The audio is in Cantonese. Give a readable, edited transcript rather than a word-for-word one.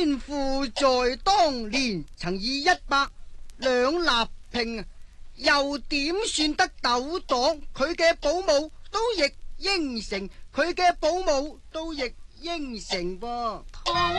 先父在當年曾以100兩立聘，又點算得斗黨？佢嘅保姆都亦應承，佢嘅保姆都亦應承噃。